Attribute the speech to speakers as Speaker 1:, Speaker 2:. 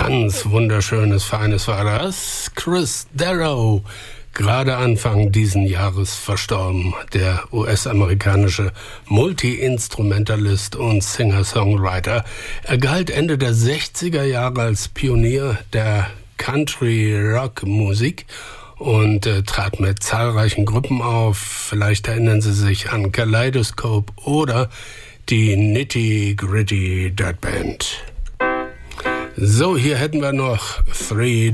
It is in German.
Speaker 1: Ganz wunderschönes, feines war das. Chris Darrow, gerade Anfang diesen Jahres verstorben. Der US-amerikanische Multi-Instrumentalist und Singer-Songwriter. Er galt Ende der 60er Jahre als Pionier der Country-Rock-Musik und trat mit zahlreichen Gruppen auf. Vielleicht erinnern Sie sich an Kaleidoscope oder die Nitty Gritty Dirt Band. So, hier hätten wir noch 3